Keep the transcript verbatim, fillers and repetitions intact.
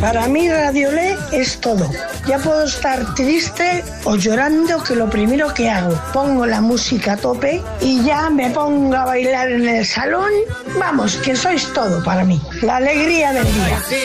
Para mí Radiolé es todo. Ya puedo estar triste o llorando, que lo primero que hago, pongo la música a tope y ya me pongo a bailar en el salón. Vamos, que sois todo para mí. La alegría del día.